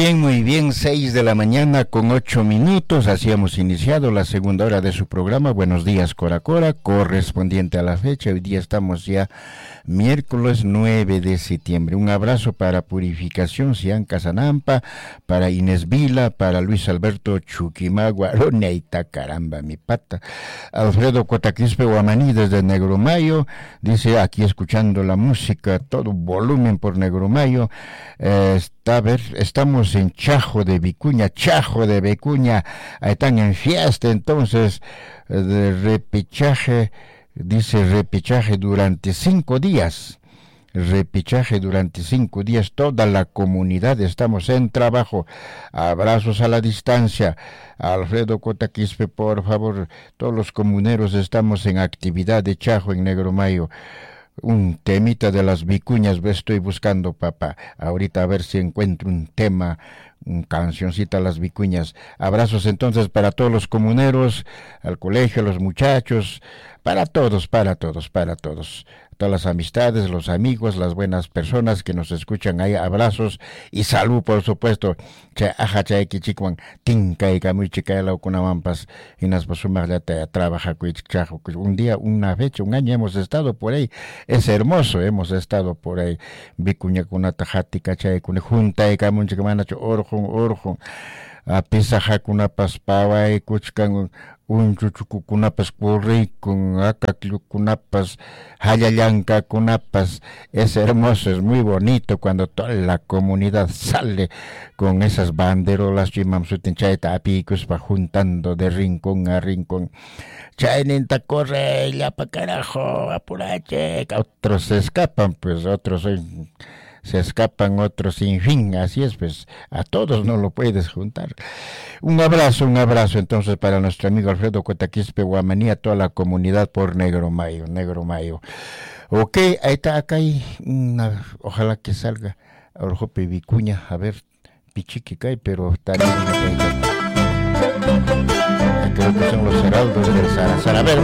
muy bien, 6 de la mañana con 8 minutos, así hemos iniciado la segunda hora de su programa, Buenos Días Cora Cora, correspondiente a la fecha. Hoy día estamos ya miércoles 9 de septiembre. Un abrazo para Purificación Cian Casanampa, para Inés Vila, para Luis Alberto Chuquimagua, Roneita, caramba, mi pata. Alfredo Cotaquispe Guamaní desde Negromayo, dice aquí escuchando la música, todo volumen por Negromayo. Estamos en Chajo de Vicuña, están en fiesta, entonces, de repechaje, dice repechaje durante 5 días. Repechaje durante 5 días, toda la comunidad estamos en trabajo. Abrazos a la distancia. Alfredo Cotaquispe, por favor, todos los comuneros estamos en actividad de Chajo en Negromayo. Un temita de las vicuñas estoy buscando, papá. Ahorita a ver si encuentro un tema, un cancioncita a las vicuñas. Abrazos entonces para todos los comuneros, al colegio, a los muchachos, para todos. Todas las amistades, los amigos, las buenas personas que nos escuchan ahí, abrazos y salud, por supuesto. Un día, una fecha, un año hemos estado por ahí. Es hermoso, hemos estado por ahí. Vicuña kuna tajati chay kuna junta y kamunchi kamanacho orjon. A pisa hakuna paspawa y kuchkan un chuchukukunapas con akaklukunapas hayayanka kunapas. Es hermoso, es muy bonito cuando toda la comunidad sale con esas banderolas chimamsutin chayta apicus pa juntando de rincón a rincón. Chaynenta corre ya pa carajo, apurache. Otros se escapan, pues otros se escapan, otros sin fin, así es, pues a todos no lo puedes juntar. Un abrazo entonces para nuestro amigo Alfredo Cotaquispe Guamaní, a toda la comunidad por Negromayo. Ok, ahí está, acá hay una, ojalá que salga Orjope Vicuña, a ver, pichiqui cae, pero también creo que son los heraldos del Sarazar. A ver,